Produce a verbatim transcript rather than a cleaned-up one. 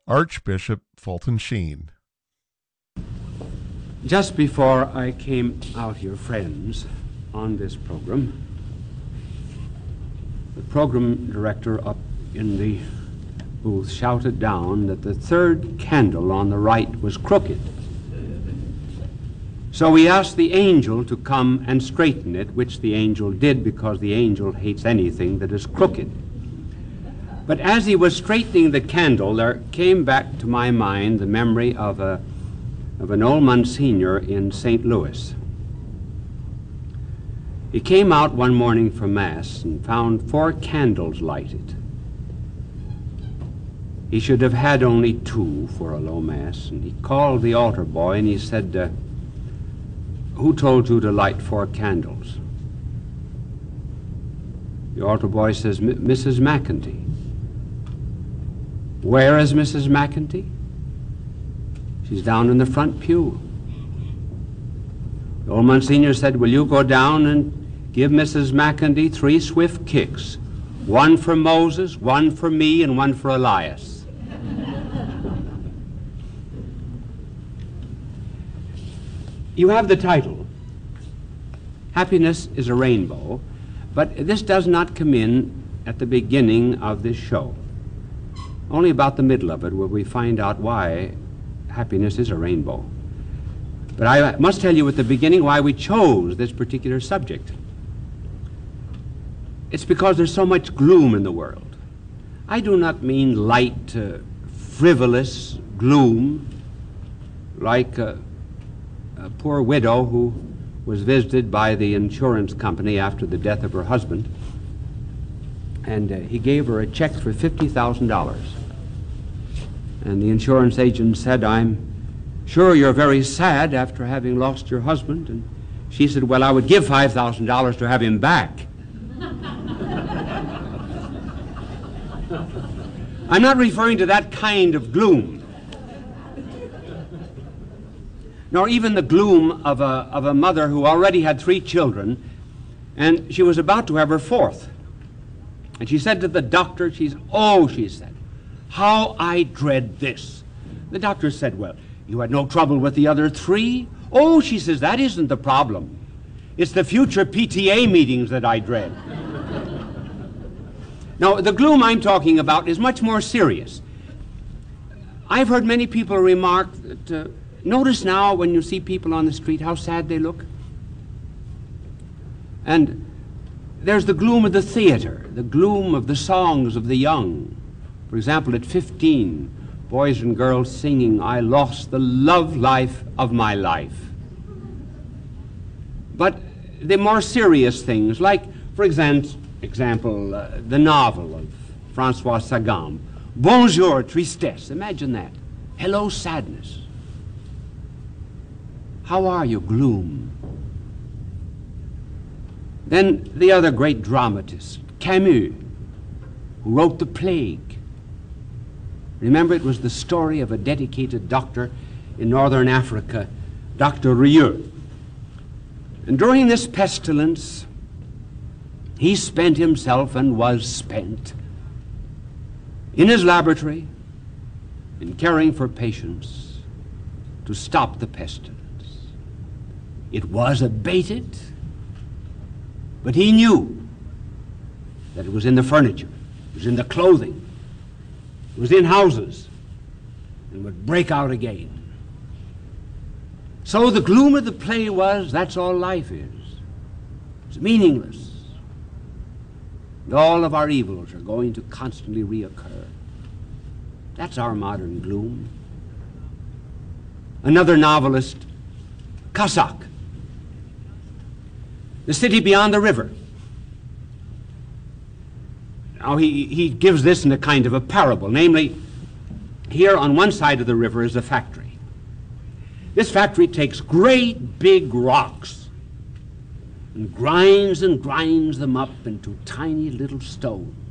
Archbishop Fulton Sheen. Just before I came out here, friends, on this program, the program director up in the booth shouted down that the third candle on the right was crooked. So we asked the angel to come and straighten it, which the angel did, because the angel hates anything that is crooked. But as he was straightening the candle, there came back to my mind the memory of a of an old Monsignor in Saint Louis. He came out one morning for Mass and found four candles lighted. He should have had only two for a low Mass, and he called the altar boy and he said, uh, "Who told you to light four candles?" The altar boy says, "Missus McEntee." "Where is Missus McEntee?" "She's down in the front pew." The old Monsignor said, "Will you go down and give Missus McEntee three swift kicks, one for Moses, one for me, and one for Elias?" You have the title, Happiness is a Rainbow, but this does not come in at the beginning of this show. Only about the middle of it will we find out why happiness is a rainbow. But I must tell you at the beginning why we chose this particular subject. It's because there's so much gloom in the world. I do not mean light, uh, frivolous gloom, like a, a poor widow who was visited by the insurance company after the death of her husband, and uh, he gave her a check for fifty thousand dollars. And the insurance agent said, "I'm sure you're very sad after having lost your husband." And she said, "Well, I would give five thousand dollars to have him back." I'm not referring to that kind of gloom, nor even the gloom of a, of a mother who already had three children, and she was about to have her fourth. And she said to the doctor, she's, "Oh," she said, "how I dread this." The doctor said, "Well, you had no trouble with the other three?" "Oh," she says, "that isn't the problem. It's the future P T A meetings that I dread." Now, the gloom I'm talking about is much more serious. I've heard many people remark that, uh, notice now when you see people on the street how sad they look. And there's the gloom of the theater, the gloom of the songs of the young. For example, at fifteen, boys and girls singing, "I lost the love life of my life." But the more serious things, like, for example, example uh, the novel of Francois Sagan, "Bonjour, Tristesse." Imagine that. "Hello, sadness." How are you, gloom? Then the other great dramatist, Camus, who wrote The Plague. Remember, it was the story of a dedicated doctor in northern Africa, Doctor Rieux. And during this pestilence, he spent himself and was spent in his laboratory in caring for patients to stop the pestilence. It was abated, but he knew that it was in the furniture, it was in the clothing, it was in houses, and would break out again. So the gloom of the play was, that's all life is. It's meaningless. And all of our evils are going to constantly reoccur. That's our modern gloom. Another novelist, Casac, The City Beyond the River. Now he, he gives this in a kind of a parable, namely, here on one side of the river is a factory. This factory takes great big rocks and grinds and grinds them up into tiny little stones.